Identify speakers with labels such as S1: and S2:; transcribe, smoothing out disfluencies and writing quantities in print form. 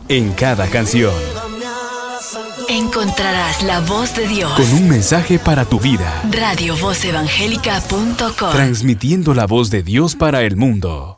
S1: En cada canción
S2: encontrarás la voz de Dios.
S1: con un mensaje para tu vida.
S2: RadioVozEvangélica.com.
S1: Transmitiendo la voz de Dios para el mundo.